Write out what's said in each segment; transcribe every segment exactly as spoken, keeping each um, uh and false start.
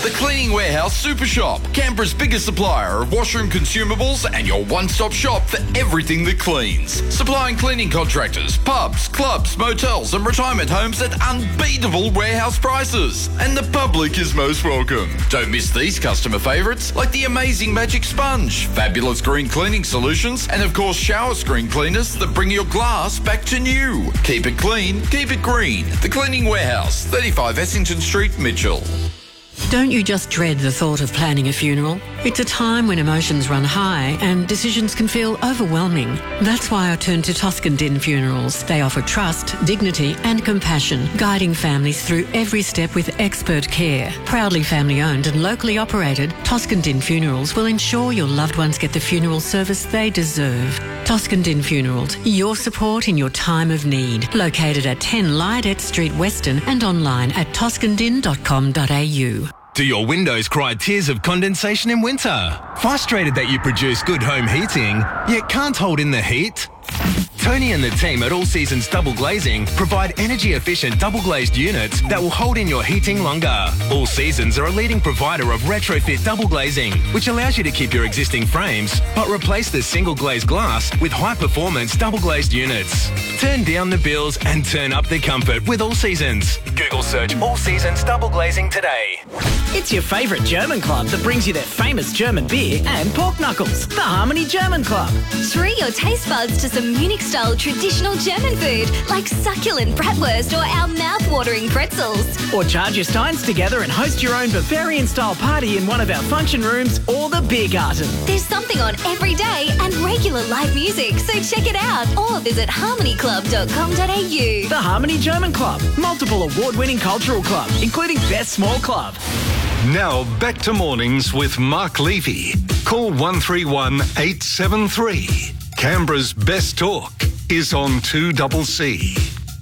The Cleaning Warehouse Super Shop, Canberra's biggest supplier of washroom consumables and your one-stop shop for everything that cleans. Supplying cleaning contractors, pubs, clubs, motels and retirement homes at unbeatable warehouse prices. And the public is most welcome. Don't miss these customer favourites like the amazing Magic Sponge, fabulous green cleaning solutions and of course shower screen cleaners that bring your glass back to new. Keep it clean, keep it green. The Cleaning Warehouse, thirty-five Essington Street, Mitchell. Don't you just dread the thought of planning a funeral? It's a time when emotions run high and decisions can feel overwhelming. That's why I turned to Toscan Din Funerals. They offer trust, dignity and compassion, guiding families through every step with expert care. Proudly family owned and locally operated, Toscan Din Funerals will ensure your loved ones get the funeral service they deserve. Toscan Din Funerals, your support in your time of need. Located at ten Lydet Street, Weston and online at toscan din dot com dot a u. Do your windows cry tears of condensation in winter? Frustrated that you produce good home heating, yet can't hold in the heat? Tony and the team at All Seasons Double Glazing provide energy-efficient double-glazed units that will hold in your heating longer. All Seasons are a leading provider of retrofit double glazing, which allows you to keep your existing frames, but replace the single-glazed glass with high-performance double-glazed units. Turn down the bills and turn up the comfort with All Seasons. Google search All Seasons Double Glazing today. It's your favourite German club that brings you their famous German beer and pork knuckles, the Harmony German Club. Treat your taste buds to some Munich-style traditional German food like succulent bratwurst or our mouth-watering pretzels. Or charge your steins together and host your own Bavarian-style party in one of our function rooms or the beer garden. There's something on every day and regular live music, so check it out or visit harmony club dot com dot a u. The Harmony German Club, multiple award-winning cultural club, including Best Small Club. Now back to mornings with Mark Levy. Call one three one, eight seven three. Canberra's best talk is on two C C.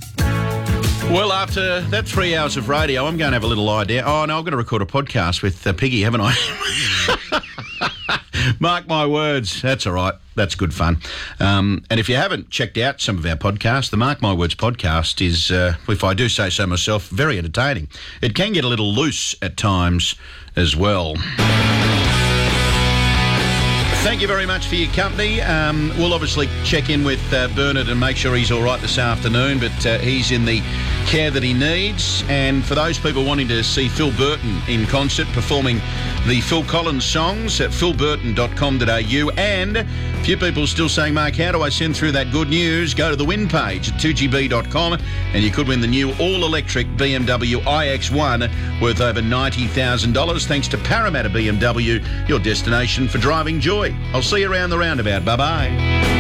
Well, after that three hours of radio, I'm going to have a little idea. Oh, no, I'm going to record a podcast with uh, Piggy, haven't I? Mark my words. That's all right. That's good fun. Um, and if you haven't checked out some of our podcasts, the Mark My Words podcast is, uh, if I do say so myself, very entertaining. It can get a little loose at times as well. Thank you very much for your company. Um, we'll obviously check in with uh, Bernard and make sure he's all right this afternoon, but uh, he's in the care that he needs. And for those people wanting to see Phil Burton in concert performing the Phil Collins songs at phil burton dot com dot a u. And a few people still saying, Mark, how do I send through that good news? Go to the win page at two g b dot com and you could win the new all-electric B M W i X one worth over ninety thousand dollars thanks to Parramatta B M W, your destination for driving joy. I'll see you around the roundabout. Bye-bye.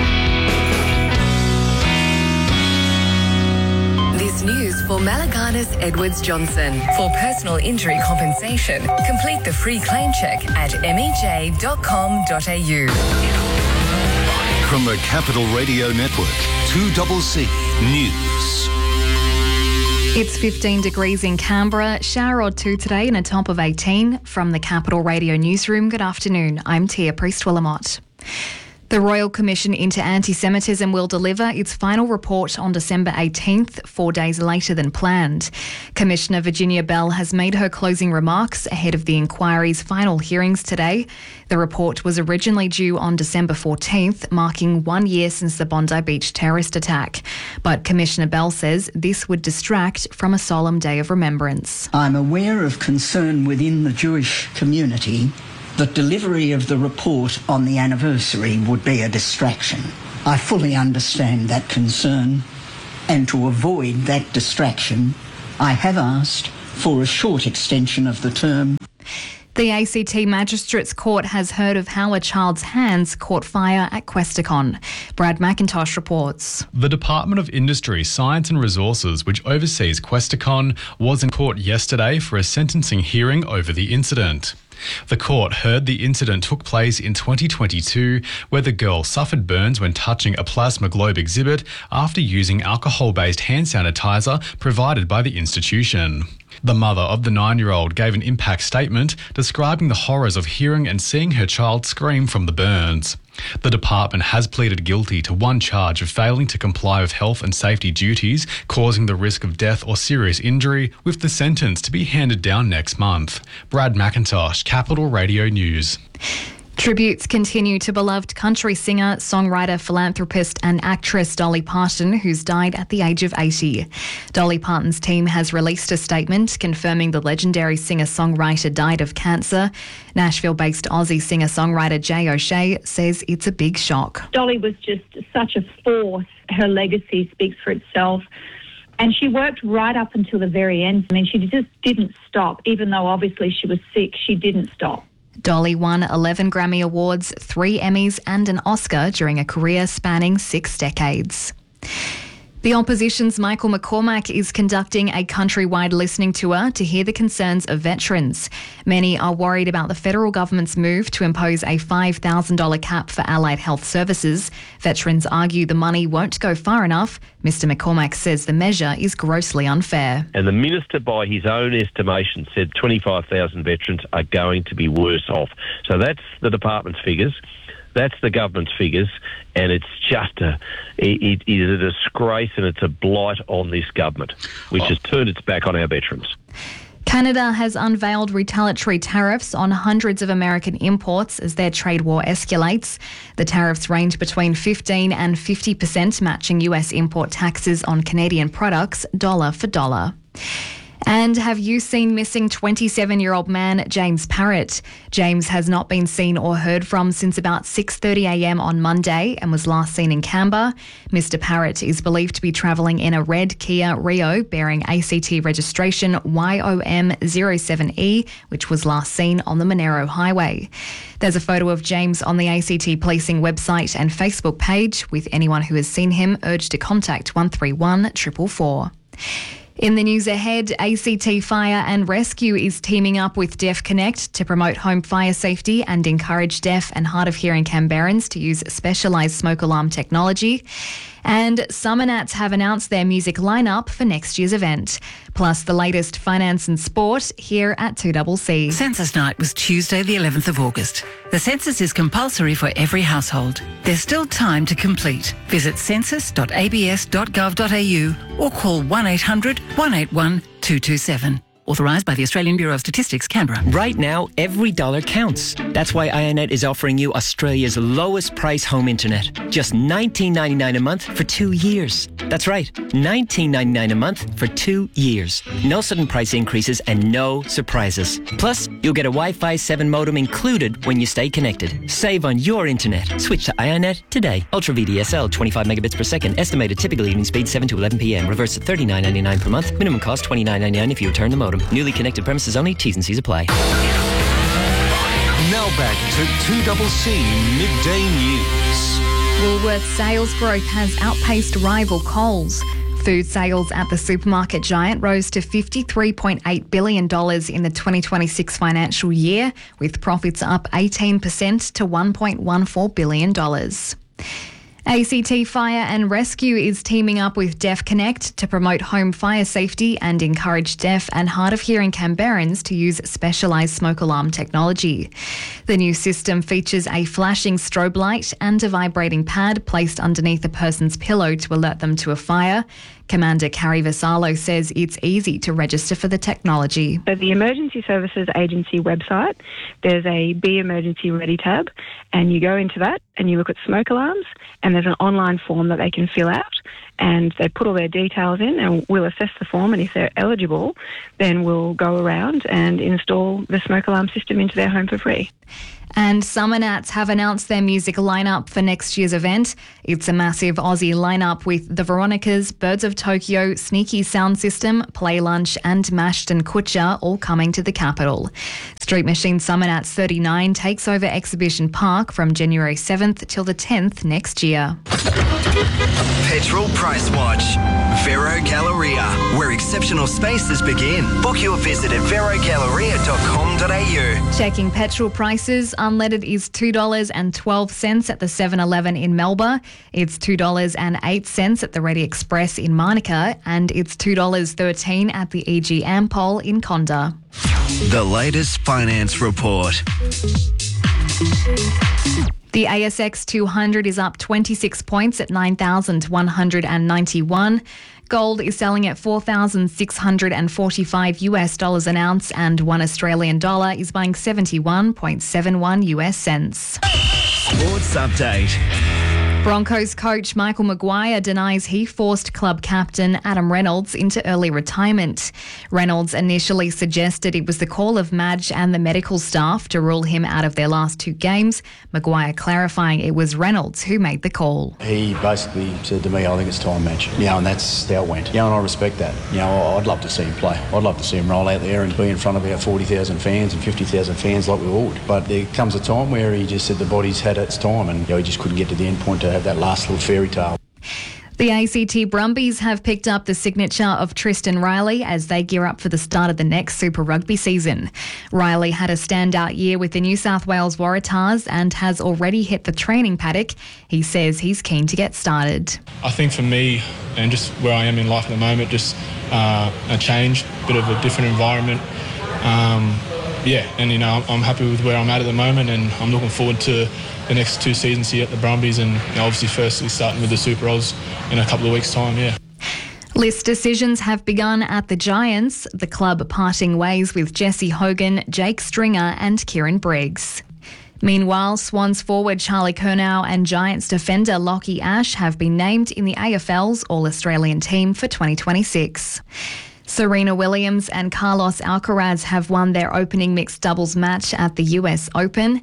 News for Malaganas Edwards Johnson. For personal injury compensation, complete the free claim check at m e j dot com dot a u. From the Capital Radio Network, two C C News. It's fifteen degrees in Canberra, shower or two today and a top of eighteen. From the Capital Radio Newsroom, good afternoon. I'm Tia Priest-Willamott. The Royal Commission into Anti-Semitism will deliver its final report on December eighteenth, four days later than planned. Commissioner Virginia Bell has made her closing remarks ahead of the inquiry's final hearings today. The report was originally due on December fourteenth, marking one year since the Bondi Beach terrorist attack. But Commissioner Bell says this would distract from a solemn day of remembrance. I'm aware of concern within the Jewish community that delivery of the report on the anniversary would be a distraction. I fully understand that concern, and to avoid that distraction, I have asked for a short extension of the term. The A C T Magistrates Court has heard of how a child's hands caught fire at Questacon. Brad McIntosh reports. The Department of Industry, Science and Resources, which oversees Questacon, was in court yesterday for a sentencing hearing over the incident. The court heard the incident took place in twenty twenty-two, where the girl suffered burns when touching a plasma globe exhibit after using alcohol-based hand sanitizer provided by the institution. The mother of the nine-year-old gave an impact statement describing the horrors of hearing and seeing her child scream from the burns. The department has pleaded guilty to one charge of failing to comply with health and safety duties, causing the risk of death or serious injury, with the sentence to be handed down next month. Brad McIntosh, Capital Radio News. Tributes continue to beloved country singer, songwriter, philanthropist and actress Dolly Parton, who's died at the age of eighty. Dolly Parton's team has released a statement confirming the legendary singer-songwriter died of cancer. Nashville-based Aussie singer-songwriter Jay O'Shea says it's a big shock. Dolly was just such a force. Her legacy speaks for itself. And she worked right up until the very end. I mean, she just didn't stop. Even though obviously she was sick, she didn't stop. Dolly won eleven Grammy Awards, three Emmys and an Oscar during a career spanning six decades. The opposition's Michael McCormack is conducting a countrywide listening tour to hear the concerns of veterans. Many are worried about the federal government's move to impose a five thousand dollars cap for allied health services. Veterans argue the money won't go far enough. Mister McCormack says the measure is grossly unfair. And the minister, by his own estimation, said twenty-five thousand veterans are going to be worse off. So that's the department's figures. That's the government's figures, and it's just a, it, it is a disgrace and it's a blight on this government, which oh. has turned its back on our veterans. Canada has unveiled retaliatory tariffs on hundreds of American imports as their trade war escalates. The tariffs range between fifteen and fifty percent, matching U S import taxes on Canadian products, dollar for dollar. And have you seen missing twenty-seven-year-old man James Parrott? James has not been seen or heard from since about six thirty a m on Monday and was last seen in Canberra. Mister Parrott is believed to be travelling in a red Kia Rio bearing A C T registration Y O M zero seven E, which was last seen on the Monero Highway. There's a photo of James on the A C T policing website and Facebook page, with anyone who has seen him urged to contact one three one four four four. In the news ahead, A C T Fire and Rescue is teaming up with Deaf Connect to promote home fire safety and encourage deaf and hard of hearing Canberrans to use specialised smoke alarm technology. And Summonats have announced their music lineup for next year's event. Plus the latest finance and sport here at two C C. Census night was Tuesday the eleventh of August. The census is compulsory for every household. There's still time to complete. Visit census dot a b s dot gov dot a u or call one eight hundred one eight one two two seven. Authorised by the Australian Bureau of Statistics, Canberra. Right now, every dollar counts. That's why I O Net is offering you Australia's lowest price home internet. Just nineteen ninety-nine a month for two years. That's right, nineteen ninety-nine a month for two years. No sudden price increases and no surprises. Plus, you'll get a Wi-Fi seven modem included when you stay connected. Save on your internet. Switch to I O Net today. Ultra V D S L, twenty-five megabits per second. Estimated typical evening speed seven to eleven p m. Reverse at thirty-nine ninety-nine per month. Minimum cost twenty-nine ninety-nine if you return the modem. Newly connected premises only. T's and C's apply. Now back to two C C Midday News. Woolworths sales growth has outpaced rival Coles. Food sales at the supermarket giant rose to fifty-three point eight billion dollars in the twenty twenty-six financial year, with profits up eighteen percent to one point one four billion dollars. A C T Fire and Rescue is teaming up with Deaf Connect to promote home fire safety and encourage deaf and hard of hearing Canberrans to use specialised smoke alarm technology. The new system features a flashing strobe light and a vibrating pad placed underneath a person's pillow to alert them to a fire. Commander Carrie Vassallo says it's easy to register for the technology. So the Emergency Services Agency website, there's a Be Emergency Ready tab, and you go into that and you look at smoke alarms, and there's an online form that they can fill out, and they put all their details in, and we'll assess the form, and if they're eligible, then we'll go around and install the smoke alarm system into their home for free. And Summonats have announced their music lineup for next year's event. It's a massive Aussie lineup with The Veronicas, Birds of Tokyo, Sneaky Sound System, Play Lunch and Mashed and Kutcher all coming to the capital. Street Machine Summonats thirty-nine takes over Exhibition Park from January seventh till the tenth next year. Petrol Price Watch. Vero Galleria, where exceptional spaces begin. Book your visit at vero galleria dot com dot a u. Checking petrol prices, unleaded is two dollars and twelve cents at the seven eleven in Melbourne. It's two dollars and eight cents at the Ready Express in Monica, and it's two dollars and thirteen cents at the E G Ampol in Conda. The latest finance report. The A S X two hundred is up twenty-six points at nine thousand one hundred ninety-one. Gold is selling at four thousand six hundred forty-five US dollars an ounce, and one Australian dollar is buying seventy-one point seven one US cents. Sports update. Broncos coach Michael Maguire denies he forced club captain Adam Reynolds into early retirement. Reynolds initially suggested it was the call of Madge and the medical staff to rule him out of their last two games, Maguire clarifying it was Reynolds who made the call. He basically said to me, I think it's time, Madge. You know, and that's how it went. You know, and I respect that. You know, I'd love to see him play. I'd love to see him roll out there and be in front of our forty thousand fans and fifty thousand fans like we would. But there comes a time where he just said the body's had its time, and you know, he just couldn't get to the end point to have that last little fairy tale. The A C T Brumbies have picked up the signature of Tristan Riley as they gear up for the start of the next Super Rugby season. Riley had a standout year with the New South Wales Waratahs and has already hit the training paddock. He says he's keen to get started. I think for me, and just where I am in life at the moment, just uh, a change, a bit of a different environment. Um, yeah, and you know, I'm happy with where I'm at at the moment, and I'm looking forward to the next two seasons here at the Brumbies, and you know, obviously firstly starting with the Super Oz in a couple of weeks' time, yeah. List decisions have begun at the Giants, the club parting ways with Jesse Hogan, Jake Stringer and Kieran Briggs. Meanwhile, Swans forward Charlie Curnow and Giants defender Lockie Ash have been named in the A F L's All-Australian team for twenty twenty-six. Serena Williams and Carlos Alcaraz have won their opening mixed doubles match at the U S Open.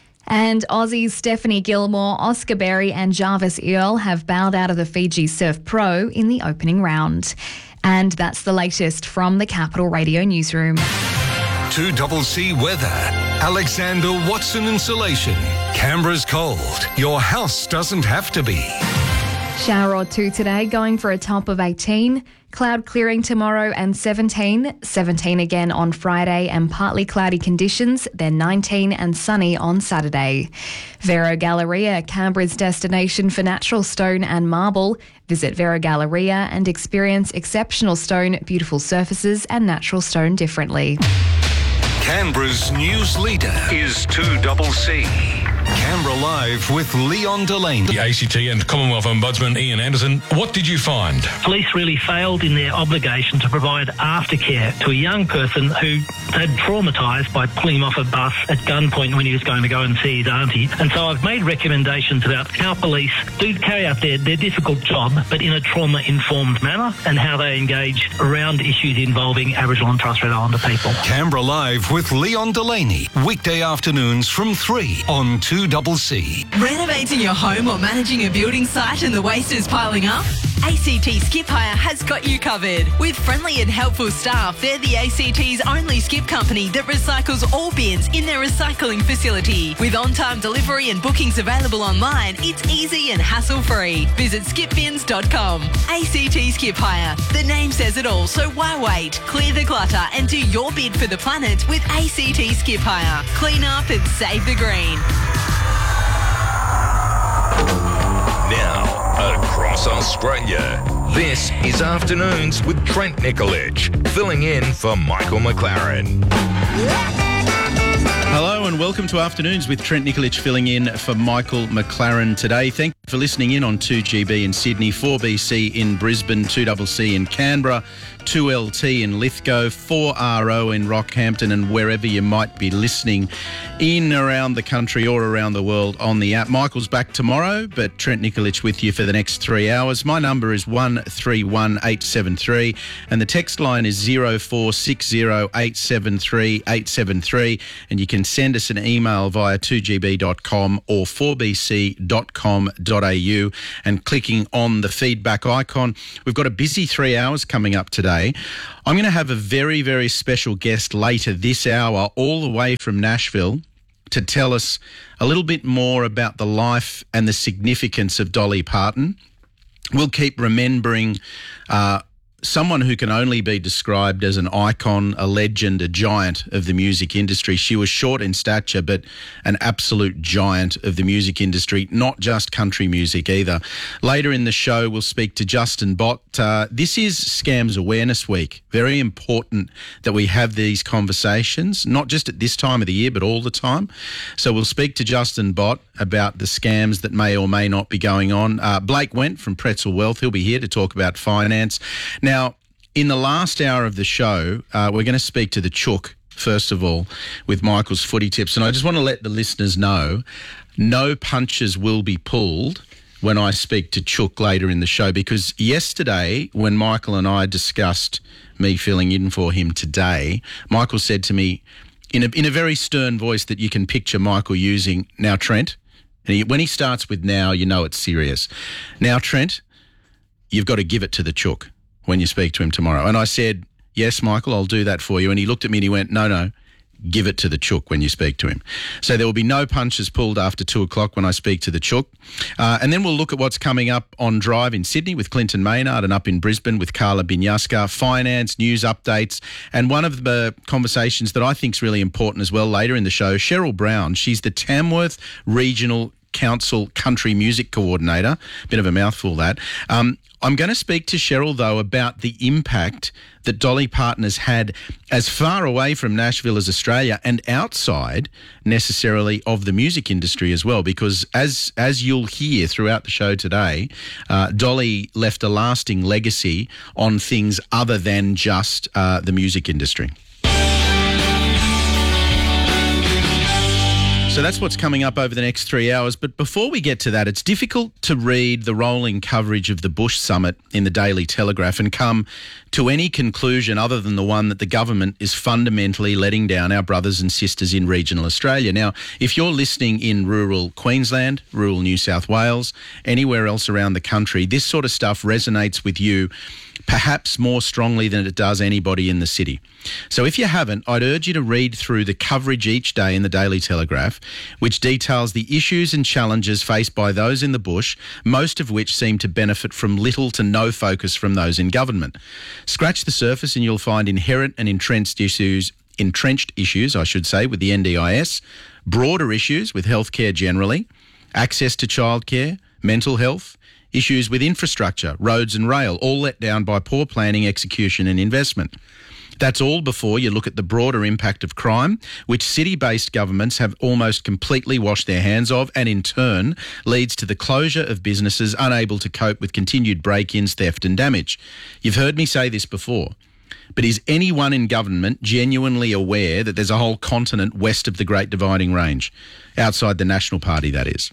And Aussies Stephanie Gilmore, Oscar Berry and Jarvis Earl have bowed out of the Fiji Surf Pro in the opening round. And that's the latest from the Capital Radio newsroom. two double C weather. Alexander Watson Insulation. Canberra's cold. Your house doesn't have to be. Shower or two today, going for a top of eighteen. Cloud clearing tomorrow and seventeen. seventeen again on Friday and partly cloudy conditions, then nineteen and sunny on Saturday. Vero Galleria, Canberra's destination for natural stone and marble. Visit Vero Galleria and experience exceptional stone, beautiful surfaces and natural stone differently. Canberra's news leader is two double C. Canberra Live with Leon Delaney. The A C T and Commonwealth Ombudsman Ian Anderson, what did you find? Police really failed in their obligation to provide aftercare to a young person who had traumatised by pulling him off a bus at gunpoint when he was going to go and see his auntie. And so I've made recommendations about how police do carry out their, their difficult job, but in a trauma-informed manner, and how they engage around issues involving Aboriginal and Torres Strait Islander people. Canberra Live with Leon Delaney, weekday afternoons from three on two double C. Renovating your home or managing a building site and the waste is piling up? A C T Skip Hire has got you covered. With friendly and helpful staff, they're the A C T's only skip company that recycles all bins in their recycling facility. With on-time delivery and bookings available online, it's easy and hassle-free. Visit skip bins dot com. A C T Skip Hire. The name says it all, so why wait? Clear the clutter and do your bid for the planet with A C T Skip Hire. Clean up and save the green. Now, across Australia, this is Afternoons with Trent Nikolic, filling in for Michael McLaren. Hello and welcome to Afternoons with Trent Nikolic filling in for Michael McLaren today. Thank you for listening in on two G B in Sydney, four B C in Brisbane, two C C in Canberra, two L T in Lithgow, four R O in Rockhampton, and wherever you might be listening in around the country or around the world on the app. Michael's back tomorrow, but Trent Nikolic with you for the next three hours. My number is one three one eight seven three and the text line is zero four six zero eight seven three eight seven three, and you can send us an email via two g b dot com or four b c dot com dot a u and clicking on the feedback icon. We've got a busy three hours coming up today. I'm going to have a very, very special guest later this hour, all the way from Nashville, to tell us a little bit more about the life and the significance of Dolly Parton. We'll keep remembering uh, someone who can only be described as an icon, a legend, a giant of the music industry. She was short in stature, but an absolute giant of the music industry, not just country music either. Later in the show, we'll speak to Justin Bott. Uh, this is Scams Awareness Week. Very important that we have these conversations, not just at this time of the year, but all the time. So we'll speak to Justin Bott about the scams that may or may not be going on. Uh, Blake Went from Pretzel Wealth, he'll be here to talk about finance. Now, in the last hour of the show, uh, we're going to speak to the Chook, first of all, with Michael's footy tips. And I just want to let the listeners know, no punches will be pulled when I speak to Chook later in the show, because yesterday when Michael and I discussed me filling in for him today, Michael said to me in a, in a very stern voice that you can picture Michael using, "Now, Trent," and he, when he starts with "now," you know it's serious. "Now, Trent, you've got to give it to the Chook when you speak to him tomorrow." And I said, "Yes, Michael, I'll do that for you." And he looked at me and he went, "No, no, give it to the Chook when you speak to him." So there will be no punches pulled after two o'clock when I speak to the Chook. Uh, and then we'll look at what's coming up on Drive in Sydney with Clinton Maynard and up in Brisbane with Carla Binyaska, finance, news updates. And one of the conversations that I think is really important as well later in the show, Cheryl Brown, she's the Tamworth Regional Council Country Music Coordinator. Bit of a mouthful, that. Um, I'm going to speak to Cheryl, though, about the impact that Dolly Parton has had as far away from Nashville as Australia and outside necessarily of the music industry as well, because as as you'll hear throughout the show today, uh, Dolly left a lasting legacy on things other than just uh, the music industry. So that's what's coming up over the next three hours. But before we get to that, it's difficult to read the rolling coverage of the Bush Summit in the Daily Telegraph and come to any conclusion other than the one that the government is fundamentally letting down our brothers and sisters in regional Australia. Now, if you're listening in rural Queensland, rural New South Wales, anywhere else around the country, this sort of stuff resonates with you perhaps more strongly than it does anybody in the city. So if you haven't, I'd urge you to read through the coverage each day in the Daily Telegraph, which details the issues and challenges faced by those in the bush, most of which seem to benefit from little to no focus from those in government. Scratch the surface and you'll find inherent and entrenched issues, entrenched issues, I should say, with the N D I S, broader issues with healthcare generally, access to childcare, mental health, issues with infrastructure, roads and rail, all let down by poor planning, execution and investment. That's all before you look at the broader impact of crime, which city-based governments have almost completely washed their hands of, and in turn leads to the closure of businesses unable to cope with continued break-ins, theft and damage. You've heard me say this before, but is anyone in government genuinely aware that there's a whole continent west of the Great Dividing Range, outside the National Party, that is?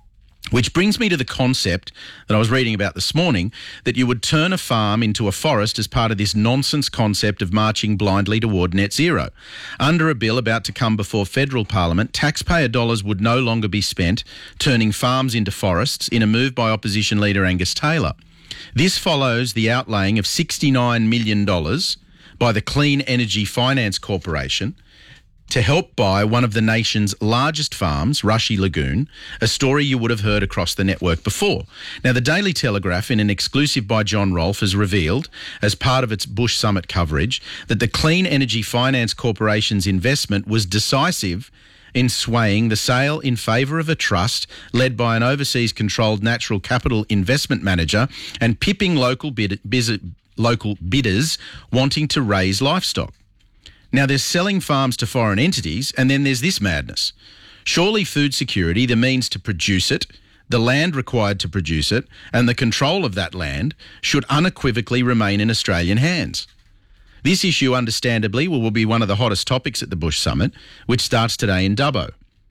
Which brings me to the concept that I was reading about this morning, that you would turn a farm into a forest as part of this nonsense concept of marching blindly toward net zero. Under a bill about to come before federal parliament, taxpayer dollars would no longer be spent turning farms into forests in a move by opposition leader Angus Taylor. This follows the outlaying of sixty-nine million dollars by the Clean Energy Finance Corporation to help buy one of the nation's largest farms, Rushy Lagoon, a story you would have heard across the network before. Now, the Daily Telegraph, in an exclusive by John Rolfe, has revealed, as part of its Bush Summit coverage, that the Clean Energy Finance Corporation's investment was decisive in swaying the sale in favour of a trust led by an overseas-controlled natural capital investment manager and pipping local, bid- biz- local bidders wanting to raise livestock. Now, there's selling farms to foreign entities, and then there's this madness. Surely food security, the means to produce it, the land required to produce it, and the control of that land should unequivocally remain in Australian hands. This issue, understandably, will be one of the hottest topics at the Bush Summit, which starts today in Dubbo.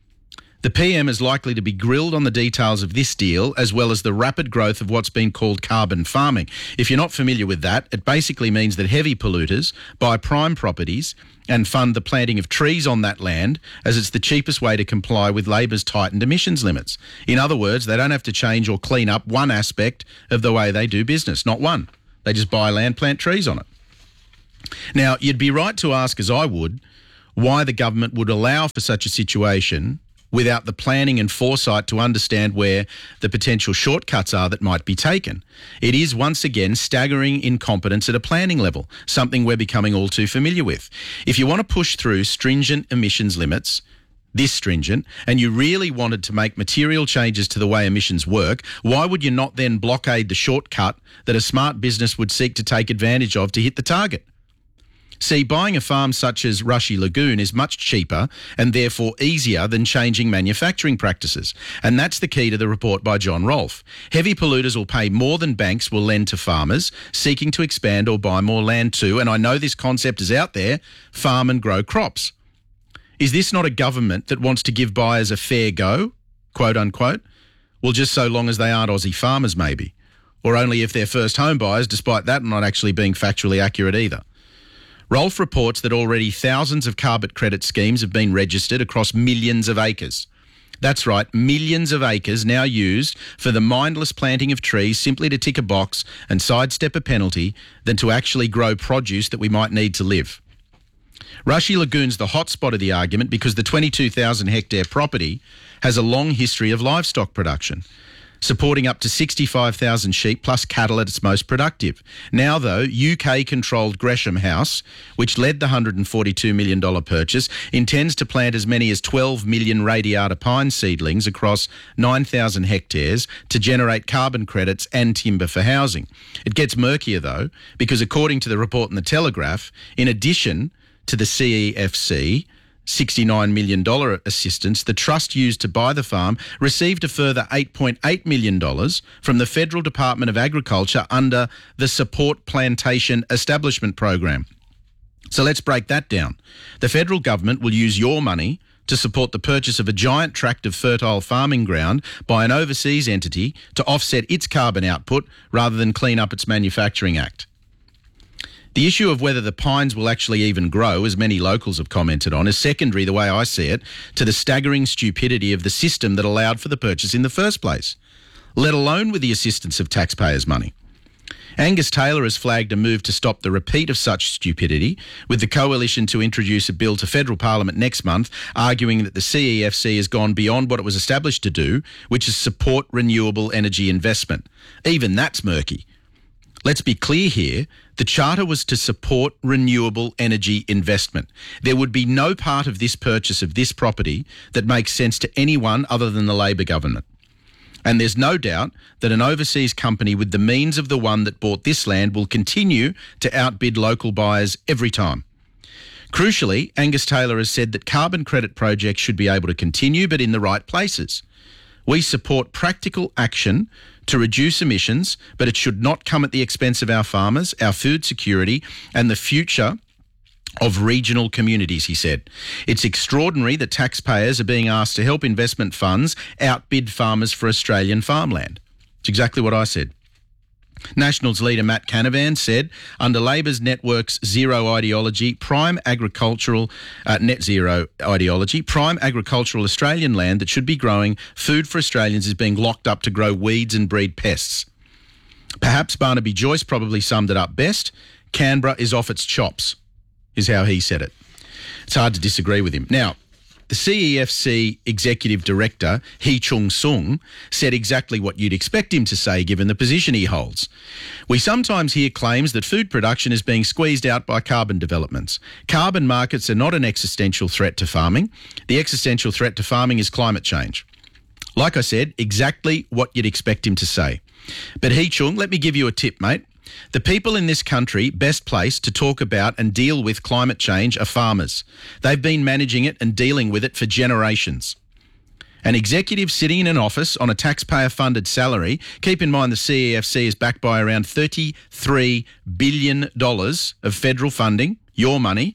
The P M is likely to be grilled on the details of this deal, as well as the rapid growth of what's been called carbon farming. If you're not familiar with that, it basically means that heavy polluters buy prime properties and fund the planting of trees on that land, as it's the cheapest way to comply with Labor's tightened emissions limits. In other words, they don't have to change or clean up one aspect of the way they do business, not one. They just buy land, plant trees on it. Now, you'd be right to ask, as I would, why the government would allow for such a situation without the planning and foresight to understand where the potential shortcuts are that might be taken. It is once again staggering incompetence at a planning level, something we're becoming all too familiar with. If you want to push through stringent emissions limits, this stringent, and you really wanted to make material changes to the way emissions work, why would you not then blockade the shortcut that a smart business would seek to take advantage of to hit the target? See, buying a farm such as Rushy Lagoon is much cheaper and therefore easier than changing manufacturing practices. And that's the key to the report by John Rolfe. Heavy polluters will pay more than banks will lend to farmers seeking to expand or buy more land too. And I know this concept is out there, farm and grow crops. Is this not a government that wants to give buyers a fair go, quote unquote? Well, just so long as they aren't Aussie farmers maybe, or only if they're first home buyers, despite that not actually being factually accurate either. Rolfe reports that already thousands of carbon credit schemes have been registered across millions of acres. That's right, millions of acres now used for the mindless planting of trees simply to tick a box and sidestep a penalty than to actually grow produce that we might need to live. Rushy Lagoon's the hotspot of the argument because the twenty-two thousand hectare property has a long history of livestock production, supporting up to sixty-five thousand sheep plus cattle at its most productive. Now, though, U K-controlled Gresham House, which led the one hundred forty-two million dollars purchase, intends to plant as many as twelve million radiata pine seedlings across nine thousand hectares to generate carbon credits and timber for housing. It gets murkier, though, because according to the report in The Telegraph, in addition to the C E F C, sixty-nine million dollars assistance, the trust used to buy the farm received a further eight point eight million dollars from the Federal Department of Agriculture under the Support Plantation Establishment Program. So let's break that down. The federal government will use your money to support the purchase of a giant tract of fertile farming ground by an overseas entity to offset its carbon output rather than clean up its manufacturing act. The issue of whether the pines will actually even grow, as many locals have commented on, is secondary, the way I see it, to the staggering stupidity of the system that allowed for the purchase in the first place, let alone with the assistance of taxpayers' money. Angus Taylor has flagged a move to stop the repeat of such stupidity, with the coalition to introduce a bill to federal parliament next month, arguing that the C E F C has gone beyond what it was established to do, which is support renewable energy investment. Even that's murky. Let's be clear here, the Charter was to support renewable energy investment. There would be no part of this purchase of this property that makes sense to anyone other than the Labor government. And there's no doubt that an overseas company with the means of the one that bought this land will continue to outbid local buyers every time. Crucially, Angus Taylor has said that carbon credit projects should be able to continue, but in the right places. We support practical action to reduce emissions, but it should not come at the expense of our farmers, our food security, and the future of regional communities, he said. It's extraordinary that taxpayers are being asked to help investment funds outbid farmers for Australian farmland. It's exactly what I said. Nationals leader Matt Canavan said, under Labor's Network's zero ideology, prime agricultural, uh, net zero ideology, prime agricultural Australian land that should be growing food for Australians is being locked up to grow weeds and breed pests. Perhaps Barnaby Joyce probably summed it up best. Canberra is off its chops, is how he said it. It's hard to disagree with him. Now, the C E F C Executive Director, Hee Chung Sung, said exactly what you'd expect him to say given the position he holds. We sometimes hear claims that food production is being squeezed out by carbon developments. Carbon markets are not an existential threat to farming. The existential threat to farming is climate change. Like I said, exactly what you'd expect him to say. But Hee Chung, let me give you a tip, mate. The people in this country best placed to talk about and deal with climate change are farmers. They've been managing it and dealing with it for generations. An executive sitting in an office on a taxpayer-funded salary, keep in mind the C E F C is backed by around thirty-three billion dollars of federal funding, your money.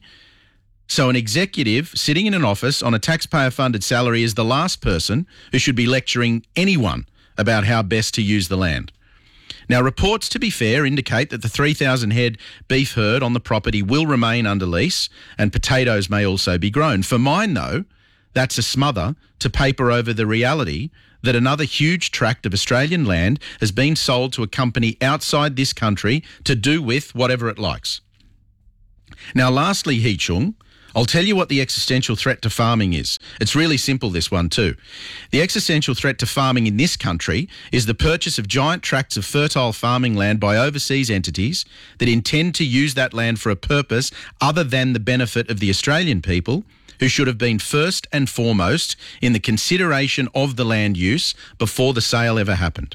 So an executive sitting in an office on a taxpayer-funded salary is the last person who should be lecturing anyone about how best to use the land. Now, reports, to be fair, indicate that the three thousand head beef herd on the property will remain under lease and potatoes may also be grown. For mine, though, that's a smother to paper over the reality that another huge tract of Australian land has been sold to a company outside this country to do with whatever it likes. Now, lastly, Hee Chung, I'll tell you what the existential threat to farming is. It's really simple, this one too. The existential threat to farming in this country is the purchase of giant tracts of fertile farming land by overseas entities that intend to use that land for a purpose other than the benefit of the Australian people, who should have been first and foremost in the consideration of the land use before the sale ever happened.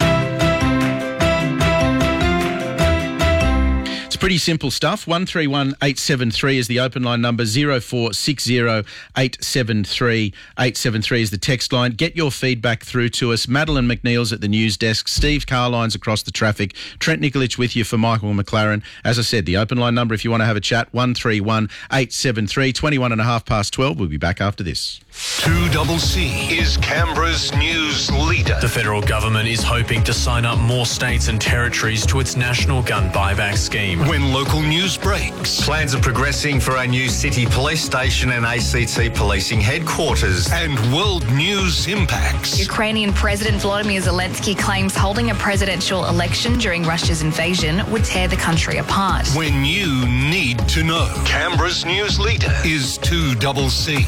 Pretty simple stuff. one three one eight seven three is the open line number. zero four six zero eight seven three eight seven three is the text line. Get your feedback through to us. Madeline McNeil's at the news desk. Steve Carline's across the traffic. Trent Nikolic with you for Michael McLaren. As I said, the open line number if you want to have a chat, one three one eight seven three, twenty-one and a half past twelve. We'll be back after this. two double C is Canberra's news leader. The federal government is hoping to sign up more states and territories to its national gun buyback scheme. When local news breaks. Plans are progressing for a new city police station and A C T policing headquarters. And world news impacts. Ukrainian President Volodymyr Zelensky claims holding a presidential election during Russia's invasion would tear the country apart. When you need to know. Canberra's news leader is two double C.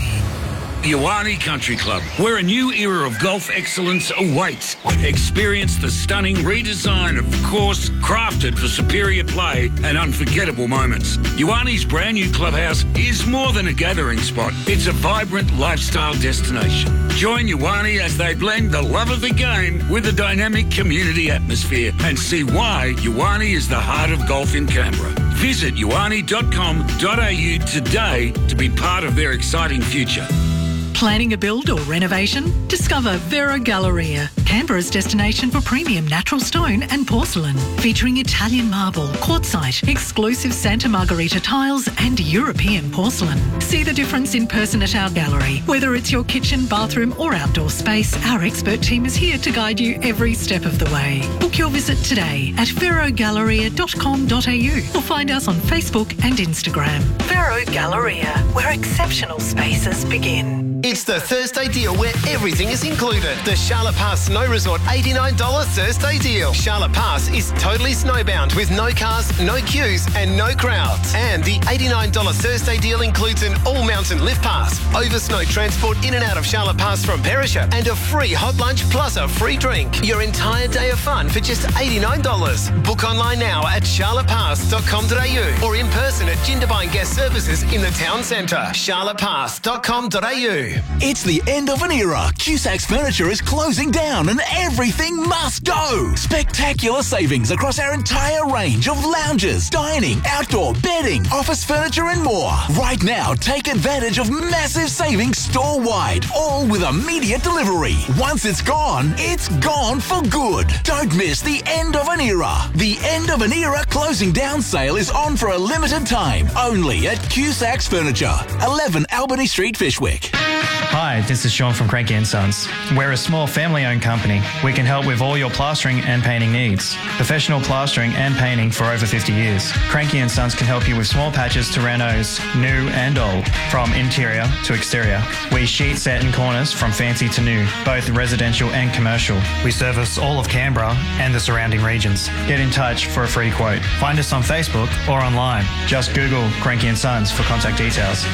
Ioane Country Club, where a new era of golf excellence awaits. Experience the stunning redesign of the course, crafted for superior play and unforgettable moments. Ioane's brand new clubhouse is more than a gathering spot. It's a vibrant lifestyle destination. Join Ioane as they blend the love of the game with a dynamic community atmosphere and see why Ioane is the heart of golf in Canberra. Visit ioane dot com dot a u today to be part of their exciting future. Planning a build or renovation? Discover Vero Galleria, Canberra's destination for premium natural stone and porcelain, featuring Italian marble, quartzite, exclusive Santa Margherita tiles and European porcelain. See the difference in person at our gallery. Whether it's your kitchen, bathroom or outdoor space, our expert team is here to guide you every step of the way. Book your visit today at vero galleria dot com dot a u or find us on Facebook and Instagram. Vero Galleria, where exceptional spaces begin. It's the Thursday deal where everything is included. The Charlotte Pass Snow Resort eighty-nine dollars Thursday deal. Charlotte Pass is totally snowbound with no cars, no queues and no crowds. And the eighty-nine dollars Thursday deal includes an all-mountain lift pass, over snow transport in and out of Charlotte Pass from Perisher, and a free hot lunch plus a free drink. Your entire day of fun for just eighty-nine dollars. Book online now at charlotte pass dot com dot a u or in person at Jindabyne Guest Services in the town centre. charlotte pass dot com dot a u. It's the end of an era. Cusac's Furniture is closing down and everything must go. Spectacular savings across our entire range of lounges, dining, outdoor, bedding, office furniture and more. Right now, take advantage of massive savings store-wide, all with immediate delivery. Once it's gone, it's gone for good. Don't miss the end of an era. The end of an era closing down sale is on for a limited time, only at Cusac's Furniture, eleven Albany Street, Fishwick. Hi, this is Sean from Cranky and Sons. We're a small family-owned company. We can help with all your plastering and painting needs. Professional plastering and painting for over fifty years. Cranky and Sons can help you with small patches to renos, new and old, from interior to exterior. We sheet set in corners from fancy to new, both residential and commercial. We service all of Canberra and the surrounding regions. Get in touch for a free quote. Find us on Facebook or online. Just Google Cranky and Sons for contact details.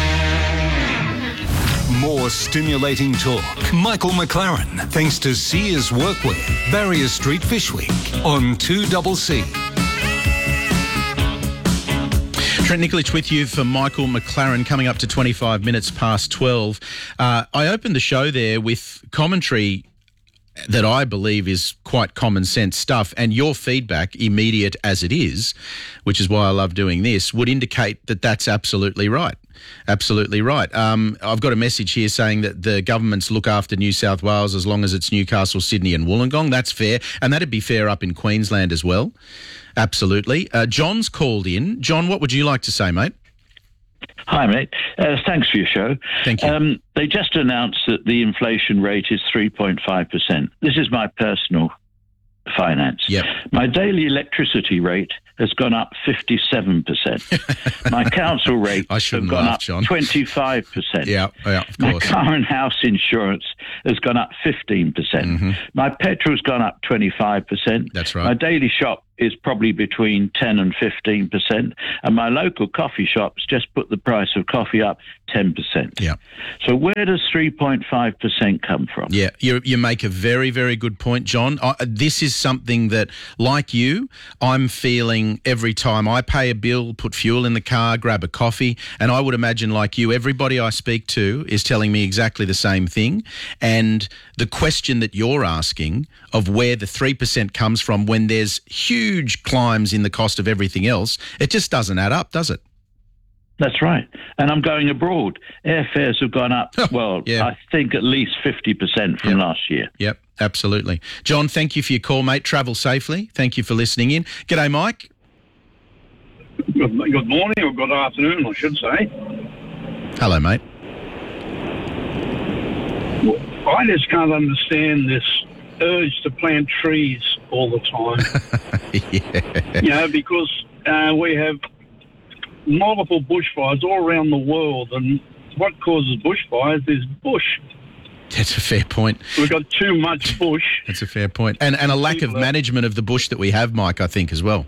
More stimulating talk. Michael McLaren, thanks to Sears Workwear, Barrier Street, Fishwick, on two double C. Trent Nikolic with you for Michael McLaren, coming up to twenty-five minutes past twelve. Uh, I opened the show there with commentary that I believe is quite common sense stuff, and your feedback, immediate as it is, which is why I love doing this, would indicate that that's absolutely right. Absolutely right. Um, I've got a message here saying that the governments look after New South Wales as long as it's Newcastle, Sydney and Wollongong. That's fair, and that'd be fair up in Queensland as well. Absolutely. Uh, John's called in. John, what would you like to say, mate? Hi, mate. Uh, thanks for your show. Thank you. Um, they just announced that the inflation rate is three point five percent. This is my personal finance. Yep. My daily electricity rate has gone up fifty-seven percent. My council rate I has gone laugh, up John. twenty-five percent. Yeah, yeah, of My course. car and house insurance has gone up fifteen percent. Mm-hmm. My petrol's gone up twenty-five percent. That's right. My daily shop is probably between ten and fifteen percent. And my local coffee shops just put the price of coffee up ten percent. Yeah. So where does three point five percent come from? Yeah, you, you make a very, very good point, John. I, this is something that, like you, I'm feeling every time I pay a bill, put fuel in the car, grab a coffee, and I would imagine, like you, everybody I speak to is telling me exactly the same thing. And the question that you're asking of where the three percent comes from when there's huge climbs in the cost of everything else, it just doesn't add up, does it? That's right. And I'm going abroad. Airfares have gone up, well, yeah. I think at least fifty percent from Yep. last year. Yep, absolutely. John, thank you for your call, mate. Travel safely. Thank you for listening in. G'day, Mike. Good, good morning or good afternoon, I should say. Hello, mate. Well, I just can't understand this urge to plant trees all the time. yeah. You know, because uh, we have multiple bushfires all around the world, and what causes bushfires is bush. That's a fair point. We've got too much bush. That's a fair point. And, and a lack of management of the bush that we have, Mike, I think, as well.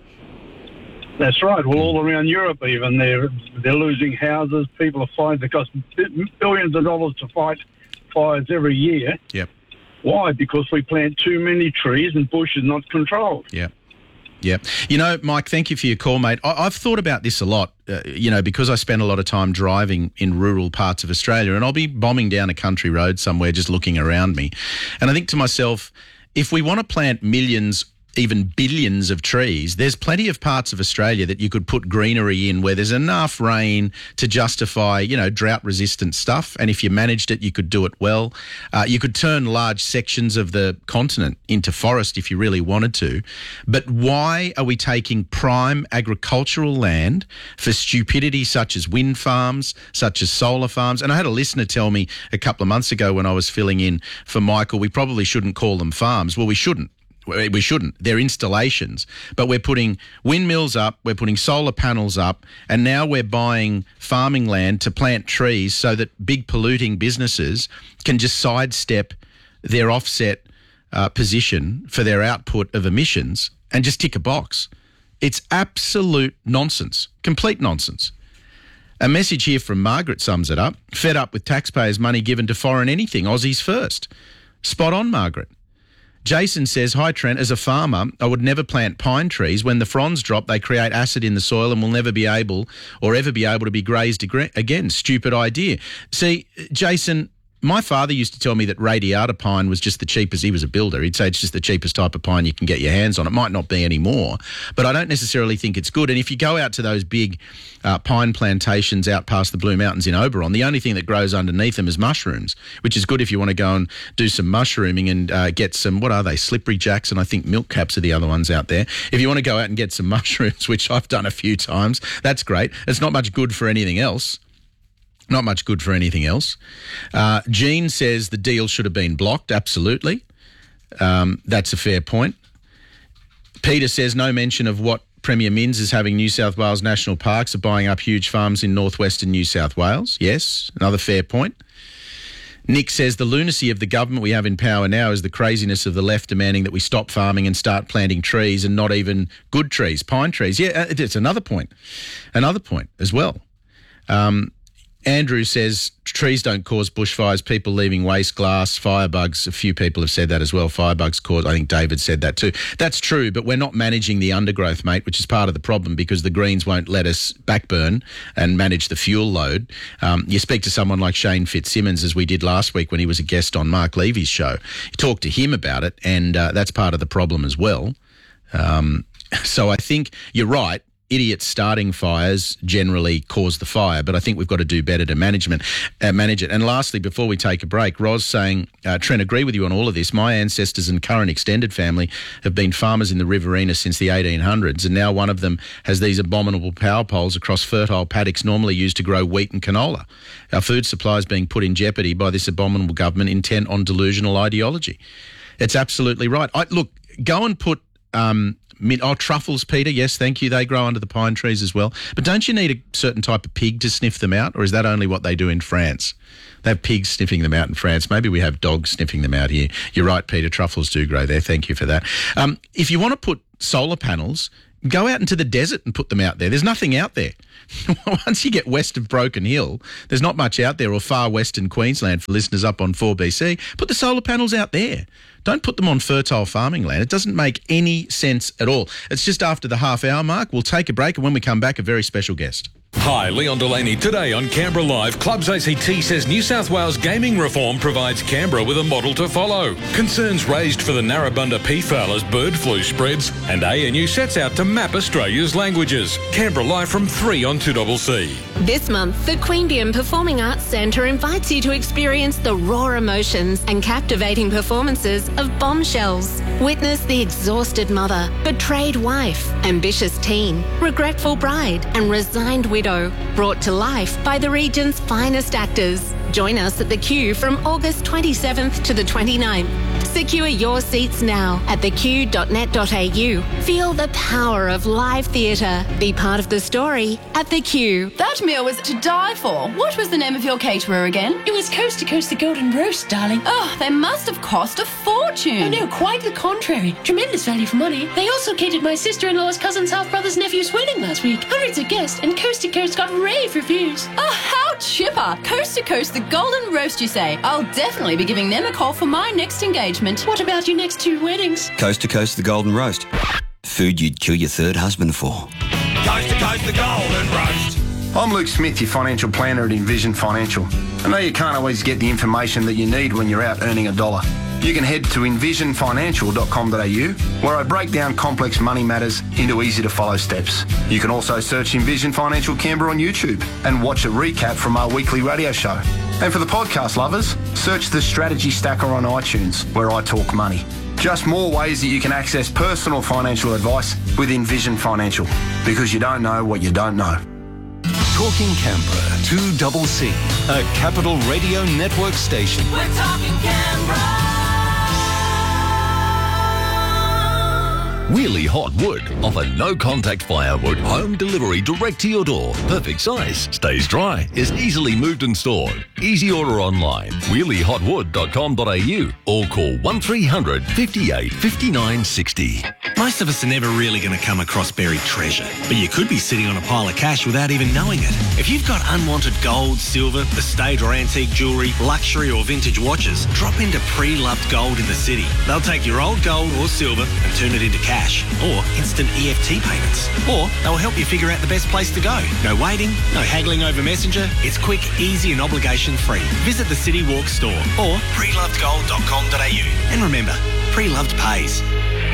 That's right. Well, all around Europe even, they're, they're losing houses. People are fighting. It costs billions of dollars to fight fires every year. Yep. Why? Because we plant too many trees and bush is not controlled. Yeah. Yeah. You know, Mike, thank you for your call, mate. I, I've thought about this a lot, uh, you know, because I spend a lot of time driving in rural parts of Australia, and I'll be bombing down a country road somewhere just looking around me. And I think to myself, if we want to plant millions, even billions of trees, there's plenty of parts of Australia that you could put greenery in where there's enough rain to justify, you know, drought-resistant stuff. And if you managed it, you could do it well. Uh, you could turn large sections of the continent into forest if you really wanted to. But why are we taking prime agricultural land for stupidity such as wind farms, such as solar farms? And I had a listener tell me a couple of months ago when I was filling in for Michael, we probably shouldn't call them farms. Well, we shouldn't. We shouldn't. They're installations. But we're putting windmills up, we're putting solar panels up, and now we're buying farming land to plant trees so that big polluting businesses can just sidestep their offset uh, position for their output of emissions and just tick a box. It's absolute nonsense, complete nonsense. A message here from Margaret sums it up. Fed up with taxpayers' money given to foreign anything, Aussies first. Spot on, Margaret. Jason says, hi, Trent. As a farmer, I would never plant pine trees. When the fronds drop, they create acid in the soil and will never be able or ever be able to be grazed again. Stupid idea. See, Jason, my father used to tell me that radiata pine was just the cheapest. He was a builder. He'd say it's just the cheapest type of pine you can get your hands on. It might not be anymore, but I don't necessarily think it's good. And if you go out to those big uh, pine plantations out past the Blue Mountains in Oberon, the only thing that grows underneath them is mushrooms, which is good if you want to go and do some mushrooming and uh, get some, what are they, slippery jacks, and I think milk caps are the other ones out there. If you want to go out and get some mushrooms, which I've done a few times, that's great. It's not much good for anything else. Not much good for anything else. Uh, Jean says the deal should have been blocked. Absolutely. Um, that's a fair point. Peter says no mention of what Premier Minns is having New South Wales National Parks are buying up huge farms in northwestern New South Wales. Yes, another fair point. Nick says the lunacy of the government we have in power now is the craziness of the left demanding that we stop farming and start planting trees, and not even good trees, pine trees. Yeah, it's another point. Another point as well. Um, Andrew says trees don't cause bushfires, people leaving waste glass, firebugs. A few people have said that as well. Firebugs cause, I think David said that too. That's true, but we're not managing the undergrowth, mate, which is part of the problem because the Greens won't let us backburn and manage the fuel load. Um, you speak to someone like Shane Fitzsimmons, as we did last week when he was a guest on Mark Levy's show. You talk to him about it, and uh, that's part of the problem as well. Um, so I think you're right. Idiots starting fires generally cause the fire, but I think we've got to do better to management, uh, manage it. And lastly, before we take a break, Ros saying, uh, Trent, agree with you on all of this. My ancestors and current extended family have been farmers in the Riverina since the eighteen hundreds, and now one of them has these abominable power poles across fertile paddocks normally used to grow wheat and canola. Our food supply is being put in jeopardy by this abominable government intent on delusional ideology. It's absolutely right. I, look, go and put... Um, mint, oh, truffles, Peter. Yes, thank you. They grow under the pine trees as well. But don't you need a certain type of pig to sniff them out, or is that only what they do in France? They have pigs sniffing them out in France. Maybe we have dogs sniffing them out here. You're right, Peter. Truffles do grow there. Thank you for that. Um, if you want to put solar panels, go out into the desert and put them out there. There's nothing out there. Once you get west of Broken Hill, there's not much out there, or far western Queensland for listeners up on four B C. Put the solar panels out there. Don't put them on fertile farming land. It doesn't make any sense at all. It's just after the half hour mark. We'll take a break, and when we come back, a very special guest. Hi, Leon Delaney. Today on Canberra Live, Clubs A C T says New South Wales gaming reform provides Canberra with a model to follow. Concerns raised for the Narrabundah peafowl as bird flu spreads, and A N U sets out to map Australia's languages. Canberra Live from three on two C C. This month, the Queanbeyan Performing Arts Centre invites you to experience the raw emotions and captivating performances of Bombshells. Witness the exhausted mother, betrayed wife, ambitious teen, regretful bride, and resigned widow, brought to life by the region's finest actors. Join us at the Q from August twenty-seventh to the twenty-ninth. Secure your seats now at the q dot net dot a u. Feel the power of live theatre. Be part of the story at the Q. That meal was to die for. What was the name of your caterer again? It was Coast to Coast the Golden Roast, darling. Oh, they must have cost a fortune. Oh no, quite the contrary. Tremendous value for money. They also catered my sister-in-law's cousin's half-brother's nephew's wedding last week. Hundreds of guests, and Coast to Coast got rave reviews. Oh, how chipper. Coast to Coast the Golden Roast, you say? I'll definitely be giving them a call for my next engagement. What about your next two weddings? Coast to Coast the Golden Roast. Food you'd kill your third husband for. Coast to Coast the Golden Roast. I'm Luke Smith, your financial planner at Envision Financial. I know you can't always get the information that you need when you're out earning a dollar. You can head to envision financial dot com dot a u, where I break down complex money matters into easy-to-follow steps. You can also search Envision Financial Canberra on YouTube and watch a recap from our weekly radio show. And for the podcast lovers, search the Strategy Stacker on iTunes, where I talk money. Just more ways that you can access personal financial advice with Envision Financial, because you don't know what you don't know. Talking Canberra, two C C, a Capital Radio Network station. We're talking Canberra. Wheelie Hot Wood offer no-contact firewood, home delivery direct to your door. Perfect size, stays dry, is easily moved and stored. Easy order online, wheelie hot wood dot com dot a u or call one three hundred, fifty-eight, fifty-nine, sixty. Most of us are never really going to come across buried treasure, but you could be sitting on a pile of cash without even knowing it. If you've got unwanted gold, silver, estate or antique jewellery, luxury or vintage watches, drop into Pre-Loved Gold in the city. They'll take your old gold or silver and turn it into cash. Or instant E F T payments. Or they'll help you figure out the best place to go. No waiting, no haggling over Messenger. It's quick, easy and obligation free. Visit the City Walk store or pre loved gold dot com dot a u. And remember, Pre-Loved pays.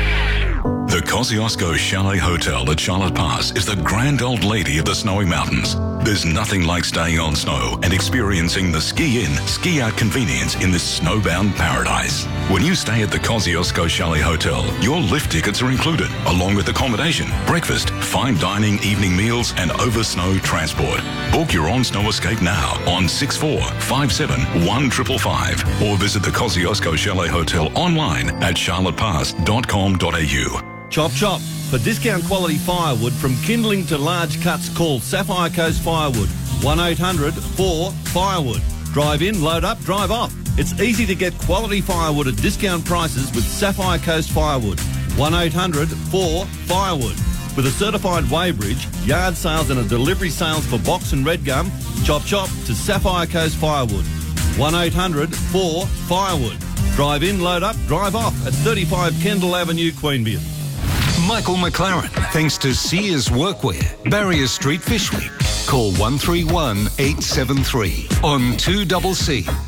The Kosciuszko Chalet Hotel at Charlotte Pass is the grand old lady of the snowy mountains. There's nothing like staying on snow and experiencing the ski-in, ski-out convenience in this snowbound paradise. When you stay at the Kosciuszko Chalet Hotel, your lift tickets are included, along with accommodation, breakfast, fine dining, evening meals, and over-snow transport. Book your on-snow escape now on six four five seven one five five five or visit the Kosciuszko Chalet Hotel online at charlotte pass dot com dot a u. Chop chop. For discount quality firewood from kindling to large cuts, call Sapphire Coast Firewood. one eight hundred four firewood. Drive in, load up, drive off. It's easy to get quality firewood at discount prices with Sapphire Coast Firewood. one eight hundred four firewood. With a certified weighbridge, yard sales and a delivery sales for box and red gum, chop chop to Sapphire Coast Firewood. one eight hundred four firewood. Drive in, load up, drive off at thirty-five Kendall Avenue, Queanbeyan. Michael McLaren, thanks to Sears Workwear, Barrier Street, Fishwick. Call one three one, eight seven three on two C C.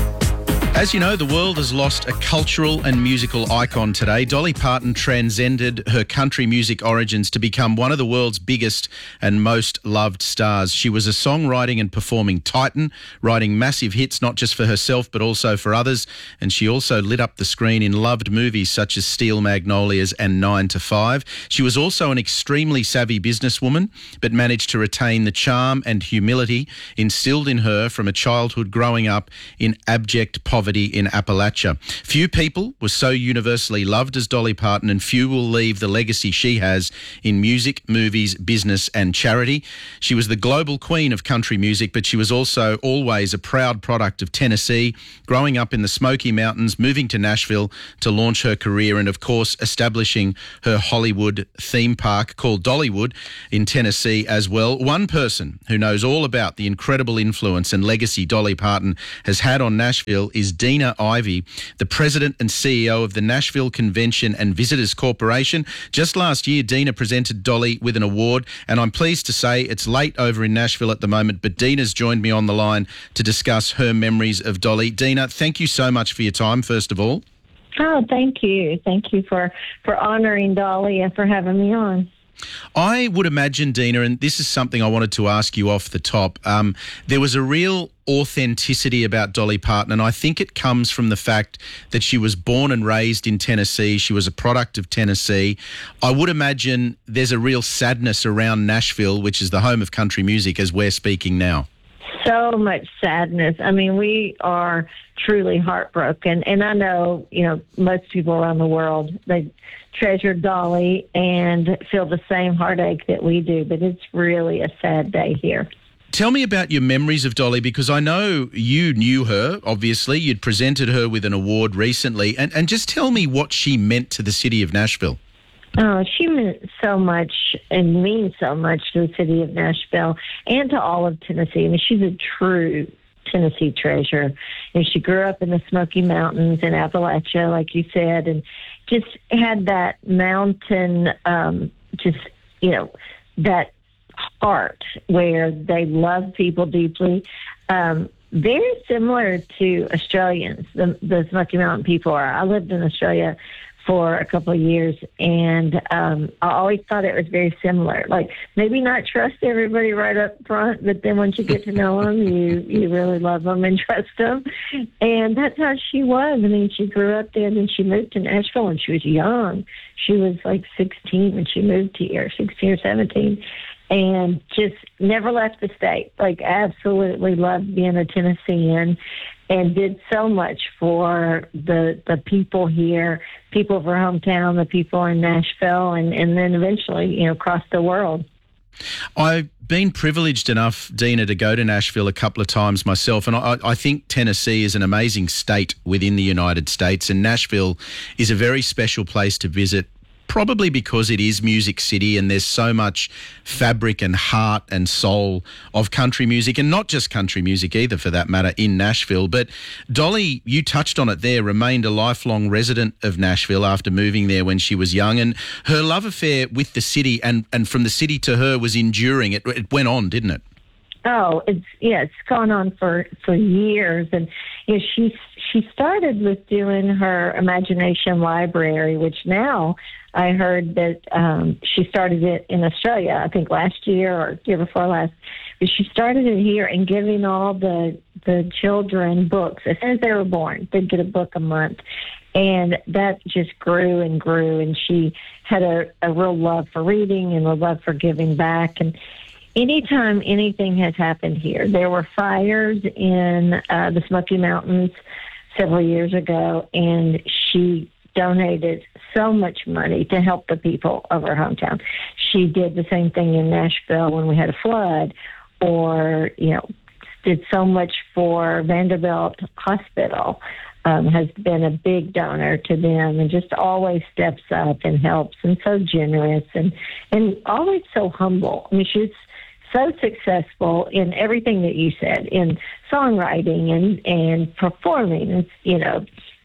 As you know, the world has lost a cultural and musical icon today. Dolly Parton transcended her country music origins to become one of the world's biggest and most loved stars. She was a songwriting and performing titan, writing massive hits not just for herself but also for others. And she also lit up the screen in loved movies such as Steel Magnolias and nine to five. She was also an extremely savvy businesswoman, but managed to retain the charm and humility instilled in her from a childhood growing up in abject poverty. poverty in Appalachia. Few people were so universally loved as Dolly Parton, and few will leave the legacy she has in music, movies, business and charity. She was the global queen of country music, but she was also always a proud product of Tennessee, growing up in the Smoky Mountains, moving to Nashville to launch her career, and of course establishing her Hollywood theme park called Dollywood in Tennessee as well. One person who knows all about the incredible influence and legacy Dolly Parton has had on Nashville is Dina Ivey, the president and C E O of the Nashville Convention and Visitors Corporation. Just last year, Dina presented Dolly with an award, and I'm pleased to say it's late over in Nashville at the moment, but Dina's joined me on the line to discuss her memories of Dolly. Dina, thank you so much for your time, first of all. Oh, thank you. Thank you for, for honouring Dolly and for having me on. I would imagine, Dina, and this is something I wanted to ask you off the top, um, there was a real authenticity about Dolly Parton, and I think it comes from the fact that she was born and raised in Tennessee. She was a product of Tennessee. I would imagine there's a real sadness around Nashville, which is the home of country music, as we're speaking now. So much sadness. I mean, we are truly heartbroken. And I know, you know, most people around the world, they treasure Dolly and feel the same heartache that we do. But it's really a sad day here. Tell me about your memories of Dolly, because I know you knew her, obviously. You'd presented her with an award recently. And, and just tell me what she meant to the city of Nashville. Oh, she meant so much and means so much to the city of Nashville and to all of Tennessee. I mean, she's a true Tennessee treasure. And she grew up in the Smoky Mountains in Appalachia, like you said, and just had that mountain, um, just, you know, that heart where they love people deeply. Um, very similar to Australians, the, the Smoky Mountain people are. I lived in Australia for a couple of years, and um, I always thought it was very similar. Like, maybe not trust everybody right up front, but then once you get to know them, you, you really love them and trust them. And that's how she was. I mean, she grew up there, and then she moved to Nashville, and she was young. She was like sixteen when she moved here, sixteen or seventeen, and just never left the state. Like, absolutely loved being a Tennessean, and did so much for the the people here, people of her hometown, the people in Nashville, and, and then eventually, you know, across the world. I've been privileged enough, Dina, to go to Nashville a couple of times myself, and I, I think Tennessee is an amazing state within the United States, and Nashville is a very special place to visit, probably because it is Music City and there's so much fabric and heart and soul of country music, and not just country music either for that matter, in Nashville. But Dolly, you touched on it there, remained a lifelong resident of Nashville after moving there when she was young, and her love affair with the city and, and from the city to her was enduring. It, it went on, didn't it? Oh, it's yeah, it's gone on for, for years, and you know, she she started with doing her Imagination Library, which now I heard that um, she started it in Australia, I think last year or year before last. But she started it here and giving all the the children books as soon as they were born. They'd get a book a month, and that just grew and grew. And she had a, a real love for reading and a love for giving back. And anytime anything has happened here, there were fires in uh, the Smoky Mountains several years ago, and she donated so much money to help the people of her hometown. She did the same thing in Nashville when we had a flood, or, you know, did so much for Vanderbilt Hospital, um, has been a big donor to them, and just always steps up and helps, and so generous, and, and always so humble. I mean, she's so successful in everything that you said, in songwriting and, and performing, and, you know,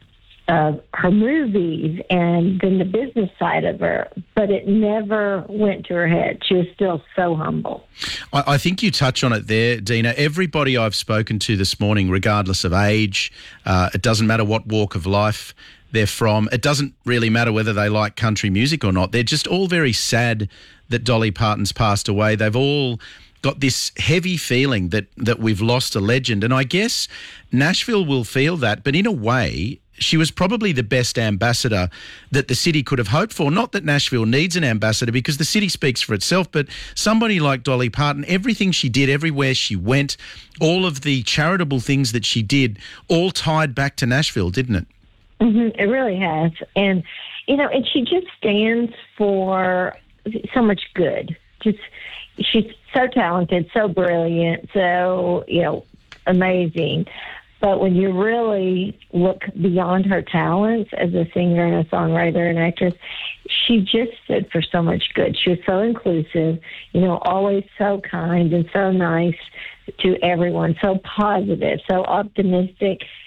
uh, her movies, and then the business side of her, but it never went to her head. She was still so humble. I, I think you touch on it there, Dina. Everybody I've spoken to this morning, regardless of age, uh, it doesn't matter what walk of life they're from, it doesn't really matter whether they like country music or not, they're just all very sad that Dolly Parton's passed away. They've all got this heavy feeling that that we've lost a legend. And I guess Nashville will feel that, but in a way, she was probably the best ambassador that the city could have hoped for. Not that Nashville needs an ambassador, because the city speaks for itself, but somebody like Dolly Parton, everything she did, everywhere she went, all of the charitable things that she did, all tied back to Nashville, didn't it? Mm-hmm, it really has. And, you know, and she just stands for so much good. Just, she's so talented, so brilliant, so, you know, amazing. But when you really look beyond her talents as a singer and a songwriter and actress, she just stood for so much good. She was so inclusive, you know, always so kind and so nice to everyone, so positive, so optimistic.